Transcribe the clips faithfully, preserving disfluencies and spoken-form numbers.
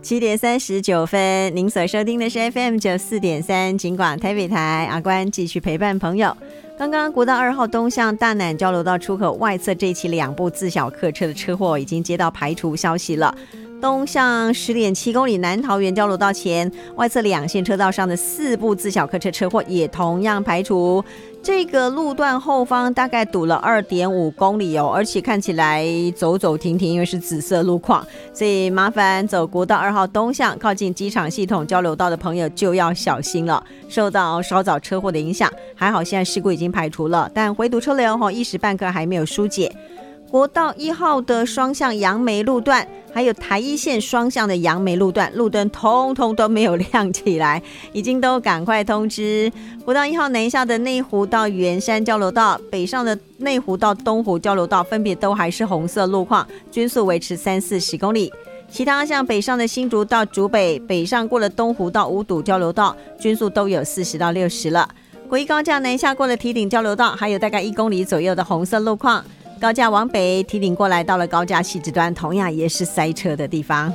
七点三十九分，您所收听的是 F M 九四点三警广台北台，阿关继续陪伴朋友。刚刚国道二号东向大湳交流道出口外侧这一起两部自小客车的车祸已经接到排除消息了。东向 十点七公里南桃园交流道前外侧两线车道上的四部自小客车车祸也同样排除。这个路段后方大概堵了 二点五公里哦，而且看起来走走停停，因为是紫色路况，所以麻烦走国道二号东向靠近机场系统交流道的朋友就要小心了，受到稍早车祸的影响。还好现在事故已经排除了，但回堵车流哦一时半刻还没有疏解。国道一号的双向杨梅路段还有台一线双向的杨梅路段路灯通通都没有亮起来，已经都赶快通知。国道一号南下的内湖到圆山交流道，北上的内湖到东湖交流道分别都还是红色路况，均速维持三四十公里。其他像北上的新竹到竹北，北上过了东湖到五堵交流道，均速都有四十到六十了。国一高架南下过了堤顶交流道，还有大概一公里左右的红色路况。高架往北堤顶过来，到了高架西子端，同样也是塞车的地方。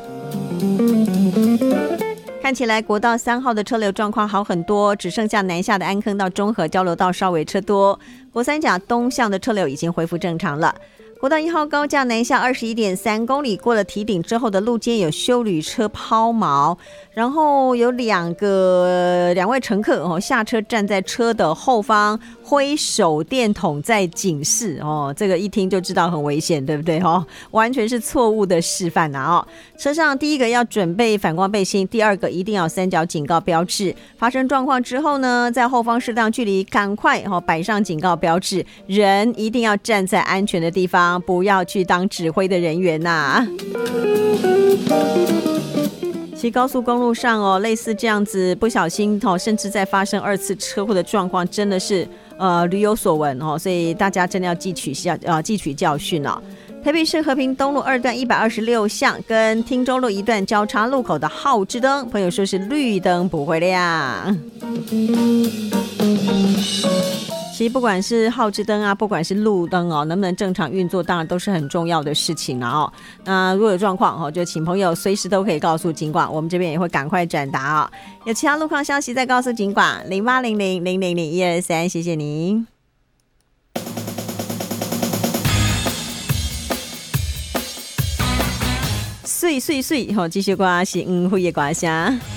看起来国道三号的车流状况好很多，只剩下南下的安坑到中和交流道稍微车多。国三甲东向的车流已经恢复正常了。国道一号高架南下 二十一点三公里，过了堤顶之后的路肩有休旅车抛锚，然后有两个两位乘客、哦、下车站在车的后方挥手电筒在警示、哦、这个一听就知道很危险，对不对、哦、完全是错误的示范、啊哦、车上第一个要准备反光背心，第二个一定要三角警告标志，发生状况之后呢，在后方适当距离赶快、哦、摆上警告标志，人一定要站在安全的地方，不要去当指挥的人员呐、啊。其实高速公路上哦，类似这样子不小心哦，甚至在发生二次车祸的状况，真的是呃屡有所闻哦，所以大家真的要汲取教呃汲取教训哦。台北市和平东路二段一百二十六巷跟汀州路一段交叉路口的号志灯，朋友说是绿灯不会亮。其实不管是号志灯啊，不管是路灯哦，能不能正常运作，当然都是很重要的事情了哦。那如果有状况哦，就请朋友随时都可以告诉警广，我们这边也会赶快转达哦。有其他路况消息再告诉警广零八零零零零零一二三，谢谢您。碎碎碎，好，继续刮是嗯，会也刮下。